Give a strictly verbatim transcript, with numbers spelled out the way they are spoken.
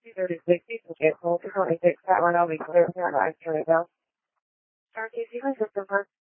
two thirty-six, Eastern Get Cold, two twenty-six, Pat Renault, be clear, Paradise, turn it down. Star T C, please system first.